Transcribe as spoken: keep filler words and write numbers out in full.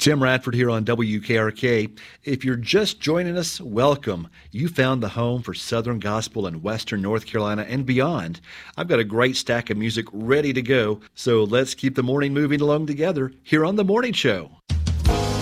Tim Radford here on W K R K. If you're just joining us, welcome. You found the home for Southern Gospel in Western North Carolina and beyond. I've got a great stack of music ready to go, so let's keep the morning moving along together here on The Morning Show.